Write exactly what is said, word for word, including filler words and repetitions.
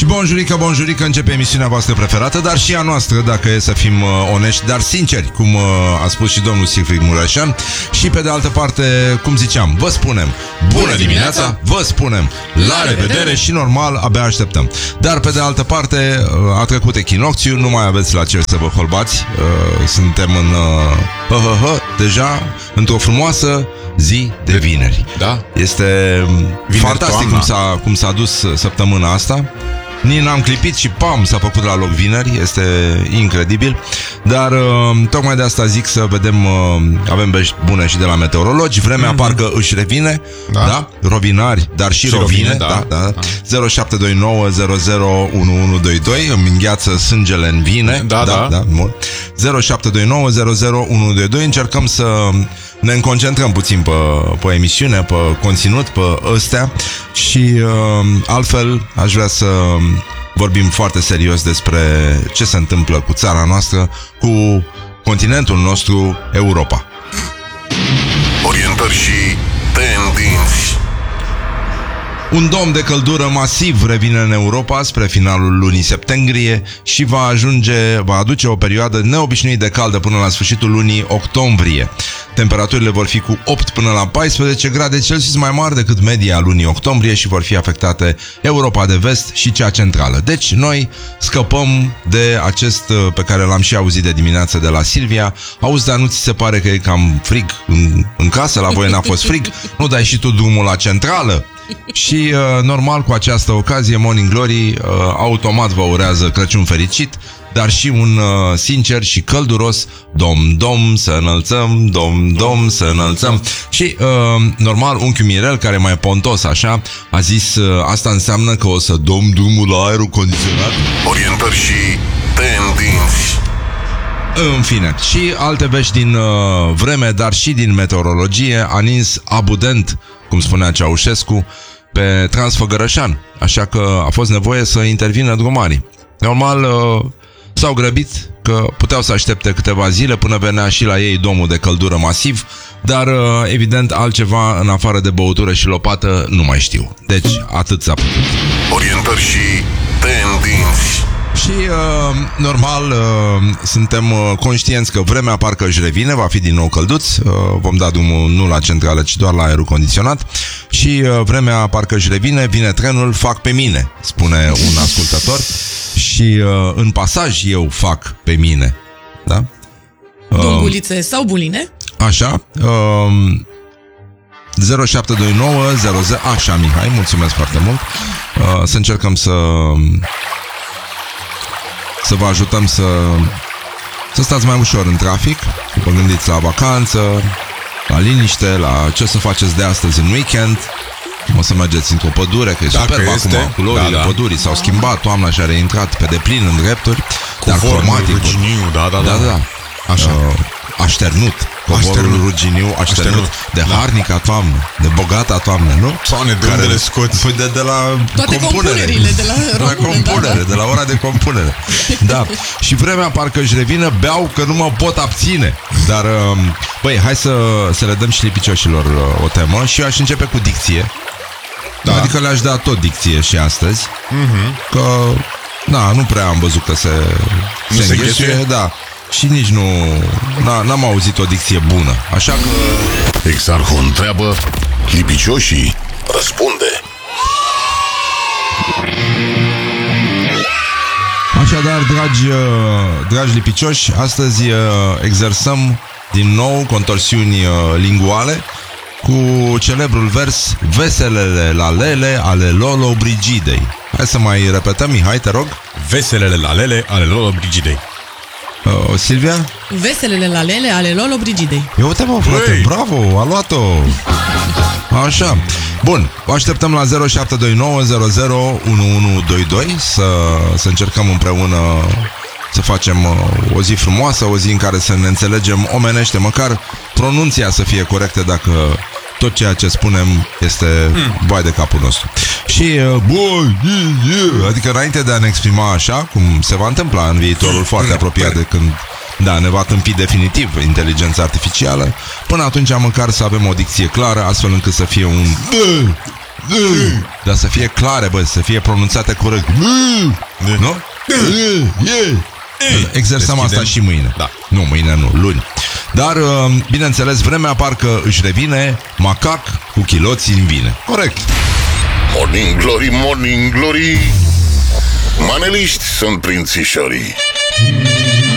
Și bonjurică, bonjurică, începe emisiunea voastră preferată, dar și a noastră, dacă e să fim uh, onești, dar sinceri, cum uh, a spus și domnul Siegfried Mureșan. Și pe de altă parte, cum ziceam, vă spunem bună dimineața, vă spunem la revedere și normal, abia așteptăm. Dar pe de altă parte, uh, a trecut echinocțiul, nu mai aveți la ce să vă holbați. uh, Suntem în uh, hă, hă, hă, deja într-o frumoasă zi de vineri. Da? Este vineri fantastic toamna. cum s-a, cum s-a dus săptămâna asta. Nici n-am clipit și pam, s-a făcut la loc vineri. Este incredibil. Dar uh, tocmai de asta zic să vedem, uh, avem vești bune și de la meteorologi. Vremea mm-hmm. parcă își revine, da? Da? Rovinari, dar și, și rovine, rovine da, da, da. Da. zero șapte doi nouă zero zero unu unu doi doi. Îmi îngheață sângele în vine. Da, da, da, da. zero șapte doi nouă zero zero unu unu doi doi. Încercăm să ne concentrăm puțin pe, pe emisiune, pe conținut, pe ăstea. Și uh, altfel aș vrea să vorbim foarte serios despre ce se întâmplă cu țara noastră, cu continentul nostru, Europa. Orientări și tendinți. Un dom de căldură masiv revine în Europa spre finalul lunii septembrie și va ajunge, va aduce o perioadă neobișnuit de caldă până la sfârșitul lunii octombrie. Temperaturile vor fi cu opt până la paisprezece grade Celsius mai mari decât media lunii octombrie și vor fi afectate Europa de vest și cea centrală. Deci noi scăpăm de acest pe care l-am și auzit de dimineață de la Silvia. Auzi, dar nu ți se pare că e cam frig în, în casă? La voi n-a fost frig? Nu dai și tu drumul la centrală? Și uh, normal, cu această ocazie Morning Glory uh, automat vă urează Crăciun fericit, dar și un uh, sincer și călduros dom, dom, să înălțăm, dom, dom, să înălțăm. Și uh, normal, unchiul Mirel, care mai pontos așa, a zis uh, asta înseamnă că o să dom drumul la aerul condiționat. Orientări și tendinți. În fine, și alte vești din uh, vreme, dar și din meteorologie. A nins abundent, cum spunea Ceaușescu, pe Transfăgărășan, așa că a fost nevoie să intervină drumarii. Normal, uh, s-au grăbit, că puteau să aștepte câteva zile până venea și la ei domul de căldură masiv, dar uh, evident altceva în afară de băutură și lopată nu mai știu. Deci atât s-a putut. Orientări și tendinți. Și, uh, normal, uh, suntem uh, conștienți că vremea parcă își revine, va fi din nou călduț, uh, vom da drumul nu la centrală, ci doar la aerul condiționat. Și uh, vremea parcă își revine, vine trenul, fac pe mine, spune un ascultător. Și uh, în pasaj eu fac pe mine. Da? Uh, Dungulițe sau buline? Așa. Uh, zero șapte doi nouă zero zero. Așa, Mihai, mulțumesc foarte mult. uh, Să încercăm să Să vă ajutăm să Să stați mai ușor în trafic. Vă gândiți la vacanță, la liniște, la ce să faceți de astăzi în weekend. O să mergeți într-o pădure, că e Dacă superb este, acum. Culorile da, da. pădurii s-au schimbat, toamna și-a reintrat pe deplin în drepturi, Cu dar vorul cromatic. ruginiu, da, da, da, Da, da. Așa. Uh, așternut. Covorul Așternut. ruginiu, așternut, Așternut, de da. harnica toamnă, de bogata toamnă, nu? Doamne, de unde le scoți? Păi de, de la Toate compunere. compunerile de la De la română, compunere, da, da. de la ora de compunere. Da. Și vremea parcă își revină, beau că nu mă pot abține. Dar, uh, băi, hai să, să le dăm și lipicioșilor uh, o temă. Și eu aș începe cu dicție. Da. Adică le-aș da tot dicție și astăzi. Mm-hmm. Că, na, nu prea am văzut că se, Nu se înghesuie, ghesuie? da. Și nici nu, na, n-am auzit o dicție bună. Așa că Exarhul întreabă, lipicioșii răspunde. Așadar, dragi, dragi lipicioși, astăzi exersăm din nou contorsiuni linguale cu celebrul vers Veselele la lele ale Lolo Brigidei. Hai să mai repetăm, Mihai, te rog. Veselele la lele ale Lolo Brigidei. uh, Silvia? Veselele la lele ale Lolo Brigidei. Ia uite, mă, frate, Băi. bravo, a luat-o. Așa. Bun, vă așteptăm la zero șapte doi nouă zero zero unu unu doi doi să, să încercăm împreună să facem uh, o zi frumoasă, o zi în care să ne înțelegem omenește, măcar pronunția să fie corectă, dacă tot ceea ce spunem este mm. vai de capul nostru. Și uh, boi, adică înainte de a ne exprima așa, cum se va întâmpla în viitorul foarte apropiat de când, da, ne va tâmpi definitiv inteligența artificială, până atunci măcar să avem o dicție clară, astfel încât să fie un Dar să fie clare, bă, să fie pronunțate corect. Nu? Exersăm asta și mâine. Da. Nu, mâine nu, luni. Dar, bineînțeles, vremea parcă își revine, macac cu chiloții în vine. Corect. Morning glory, morning glory, maneliști sunt prințișorii.